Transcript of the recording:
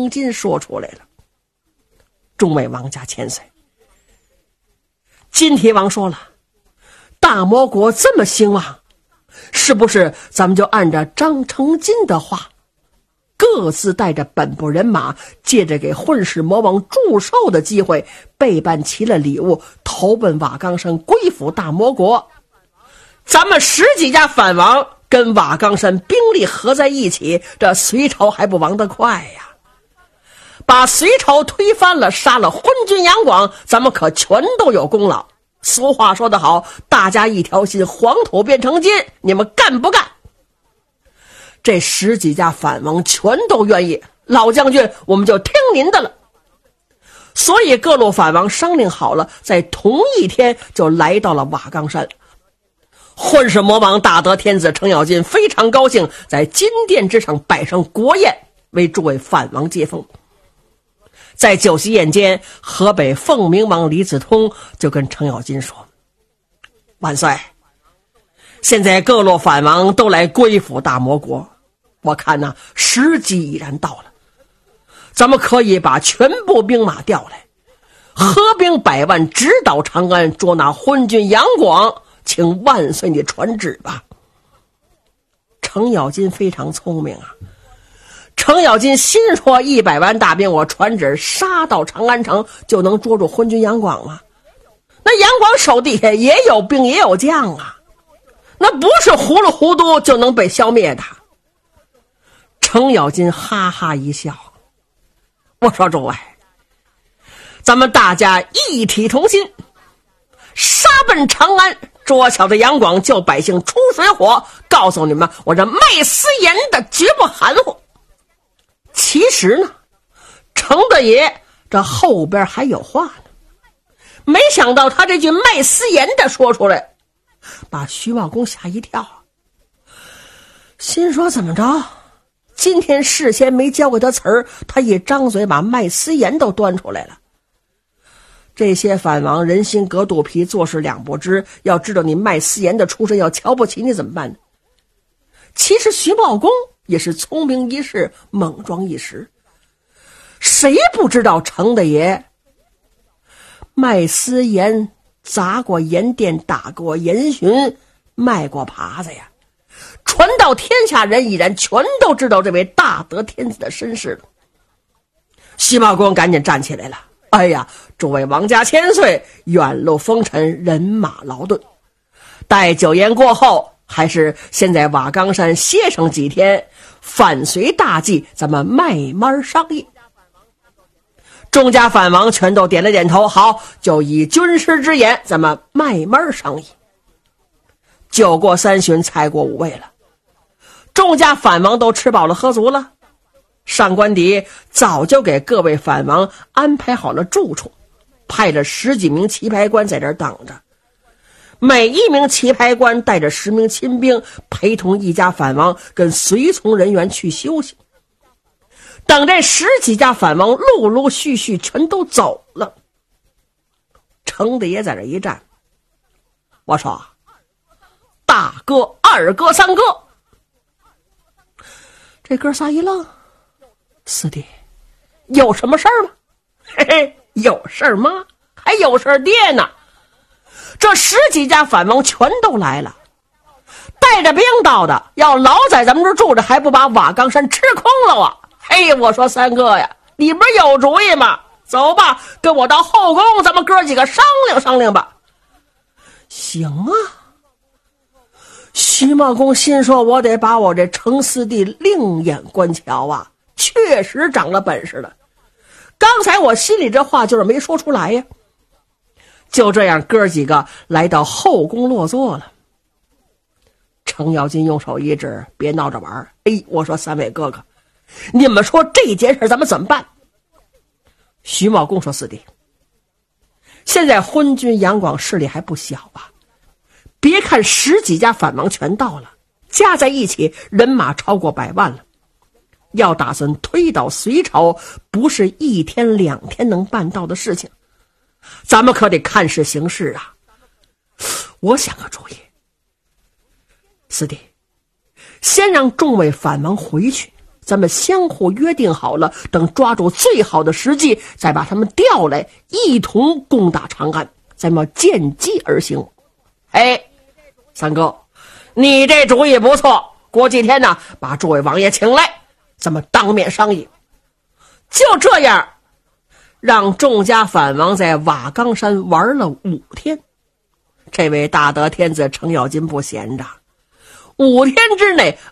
成金说出来了。众位王家千岁，金铁王说了，大魔国这么兴旺，是不是咱们就按照张成金的话，各自带着本部人马，借着给混世魔王祝寿的机会，备办齐了礼物，投奔瓦岗山归附大魔国。咱们10几家藩王跟瓦岗山兵力合在一起，这隋朝还不亡得快呀？把隋朝推翻了，杀了昏君杨广，咱们可全都有功劳。俗话说得好，大家一条心，黄土变成金，你们干不干？这10几家藩王全都愿意，老将军，我们就听您的了。所以各路藩王商量好了，在同一天就来到了瓦岗山。混世魔王大德天子程咬金非常高兴，在金殿之上摆上国宴，为诸位藩王接风。在酒席宴间，河北凤鸣王李子通就跟程咬金说，万岁，现在各路藩王都来归附大魔国，我看呢，时机已然到了，咱们可以把全部兵马调来，合兵100万，直捣长安，捉拿昏君杨广，请万岁你传旨吧。程咬金非常聪明啊，程咬金心说100万大兵我传旨杀到长安城，就能捉住昏君杨广吗？那杨广手底下也有兵也有将啊，那不是糊里糊涂就能被消灭的。程咬金哈哈一笑，我说诸位，咱们大家一体同心，杀奔长安，捉小的杨广，救百姓出水火。告诉你们，我这卖私盐的绝不含糊。其实呢，程大爷这后边还有话呢，没想到他这句卖私盐的说出来，把徐茂公吓一跳，心说怎么着，今天事先没教给他词儿，他一张嘴把卖私盐都端出来了。这些藩王人心隔肚皮，做事两不知，要知道你卖私盐的出身，要瞧不起你怎么办呢？其实徐茂公也是聪明一世，猛撞一时，谁不知道程大爷卖私盐，砸过盐店，打过盐巡，卖过耙子呀，传到天下人已然全都知道这位大德天子的身世了。徐茂公赶紧站起来了，哎呀，诸位王家千岁，远路风尘，人马劳顿，待酒宴过后，还是先在瓦岗山歇上几天，反随大计，咱们慢慢商议。众家藩王全都点了点头，好，就以军师之言，咱们慢慢商议。酒过3巡，菜过5味了，众家藩王都吃饱了喝足了，上官邸早就给各位藩王安排好了住处，派了10几名棋牌官在这儿等着，每一名棋牌官带着10名亲兵，陪同一家藩王跟随从人员去休息。等这10几家藩王陆陆续续全都走了，程大爷在这一站，我说大哥、二哥、三哥，这哥仨一愣，四弟有什么事儿吗？嘿嘿，有事儿吗？还有事儿爹呢。这10几家藩王全都来了，带着兵到的，要老在咱们这住着，还不把瓦岗山吃空了啊？嘿，我说三哥呀，你不是有主意吗？走吧，跟我到后宫，咱们哥几个商量商量吧。行啊。徐茂公心说，我得把我这程四弟另眼观瞧啊，确实长了本事了。刚才我心里这话就是没说出来呀。就这样，哥几个来到后宫落座了。程咬金用手一指，别闹着玩。哎，我说三位哥哥，你们说这件事咱们怎么办？徐茂公说，四弟，现在昏君杨广势力还不小啊，别看10几家藩王全到了，加在一起人马超过100万了，要打算推倒隋朝，不是1天2天能办到的事情，咱们可得看势行事啊。我想个主意，四弟，先让众位藩王回去， 咱们相互约定好了，等抓住最好的时机，再把他们调来，一同攻打长安。咱们要见机而行。哎，三哥，你这主意不错，过几天呢，把诸位王爷请来，咱们当面商议。就这样，让众家藩王在瓦岗山玩了5天。这位大德天子程咬金不闲着，5天之内